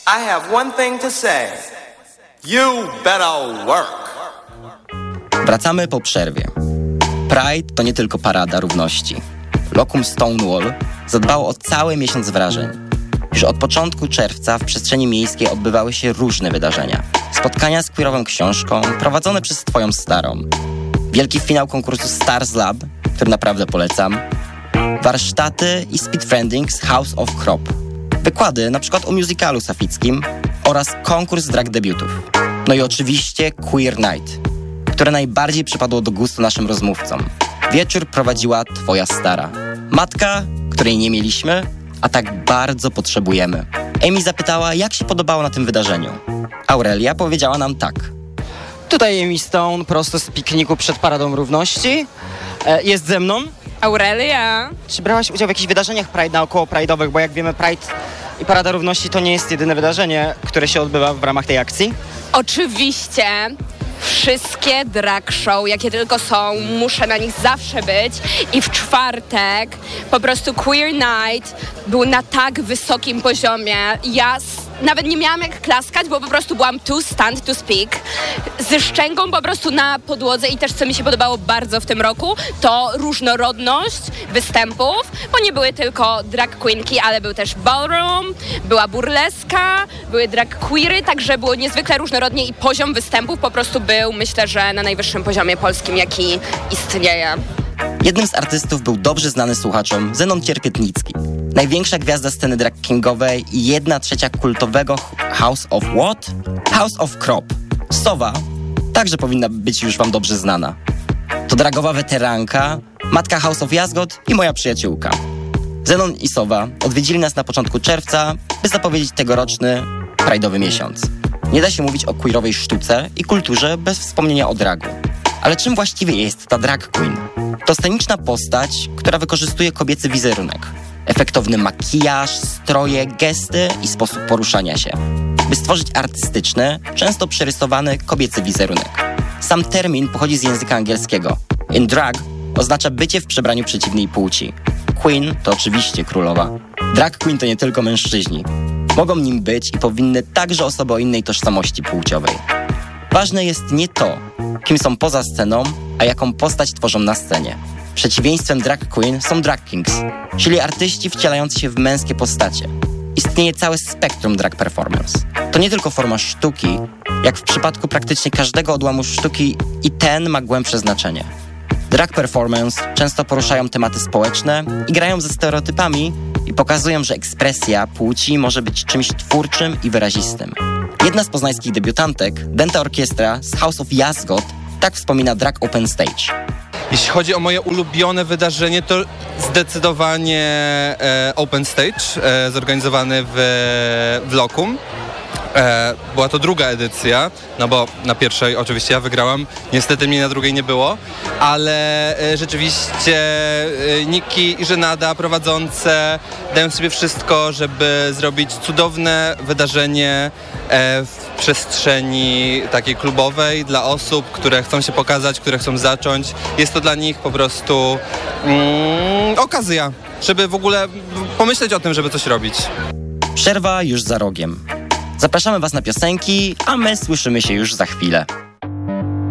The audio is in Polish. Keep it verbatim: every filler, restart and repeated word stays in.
I have one thing to say. You better work. Wracamy po przerwie. Pride to nie tylko parada równości. Lokum Stonewall zadbało o cały miesiąc wrażeń. Już od początku czerwca w przestrzeni miejskiej odbywały się różne wydarzenia. Spotkania z queerową książką prowadzone przez twoją starą. Wielki finał konkursu Stars Lab, który naprawdę polecam. Warsztaty i speedfriending z House of Crop. Wykłady na przykład o musicalu safickim oraz konkurs drag debiutów. No i oczywiście Queer Night, które najbardziej przypadło do gustu naszym rozmówcom. Wieczór prowadziła twoja stara. Matka, której nie mieliśmy, a tak bardzo potrzebujemy. Amy zapytała, jak się podobało na tym wydarzeniu. Aurelia powiedziała nam tak. Tutaj Amy Stone, prosto z pikniku przed Paradą Równości. E, jest ze mną. Aurelia. Czy brałaś udział w jakichś wydarzeniach Pride naokoło Pride'owych? Bo jak wiemy, Pride i Parada Równości to nie jest jedyne wydarzenie, które się odbywa w ramach tej akcji. Oczywiście. Wszystkie drag show, jakie tylko są, muszę na nich zawsze być. I w czwartek po prostu Queer Night był na tak wysokim poziomie. Ja nawet nie miałam jak klaskać, bo po prostu byłam to stand to speak. Ze szczęką po prostu na podłodze i też co mi się podobało bardzo w tym roku, to różnorodność występów, bo nie były tylko drag queenki, ale był też ballroom, była burleska, były drag queery, także było niezwykle różnorodnie i poziom występów po prostu był, myślę, że na najwyższym poziomie polskim, jaki istnieje. Jednym z artystów był dobrze znany słuchaczom Zenon Cierpiętnicki. Największa gwiazda sceny drag kingowej i jedna trzecia kultowego House of what? House of Crop. Sowa także powinna być już wam dobrze znana. To dragowa weteranka, matka House of Yazgot i moja przyjaciółka. Zenon i Sowa odwiedzili nas na początku czerwca, by zapowiedzieć tegoroczny Pride'owy miesiąc. Nie da się mówić o queerowej sztuce i kulturze bez wspomnienia o dragu. Ale czym właściwie jest ta drag queen? To sceniczna postać, która wykorzystuje kobiecy wizerunek. Efektowny makijaż, stroje, gesty i sposób poruszania się, by stworzyć artystyczny, często przerysowany kobiecy wizerunek. Sam termin pochodzi z języka angielskiego. In drag oznacza bycie w przebraniu przeciwnej płci. Queen to oczywiście królowa. Drag queen to nie tylko mężczyźni. Mogą nim być i powinny także osoby o innej tożsamości płciowej. Ważne jest nie to, kim są poza sceną, a jaką postać tworzą na scenie. Przeciwieństwem drag queen są drag kings, czyli artyści wcielający się w męskie postacie. Istnieje całe spektrum drag performance. To nie tylko forma sztuki, jak w przypadku praktycznie każdego odłamu sztuki i ten ma głębsze znaczenie. Drag performance często poruszają tematy społeczne i grają ze stereotypami i pokazują, że ekspresja płci może być czymś twórczym i wyrazistym. Jedna z poznańskich debiutantek, Denta Orkiestra z House of Yazgot, tak wspomina Drag Open Stage. Jeśli chodzi o moje ulubione wydarzenie, to zdecydowanie e, Open Stage e, zorganizowany w, w Lokum. E, była to druga edycja, no bo na pierwszej oczywiście ja wygrałam, niestety mnie na drugiej nie było, ale e, rzeczywiście e, Niki i Żenada prowadzące dają sobie wszystko, żeby zrobić cudowne wydarzenie e, w przestrzeni takiej klubowej dla osób, które chcą się pokazać, które chcą zacząć. Jest to dla nich po prostu mm, okazja, żeby w ogóle pomyśleć o tym, żeby coś robić. Przerwa już za rogiem. Zapraszamy was na piosenki, a my słyszymy się już za chwilę.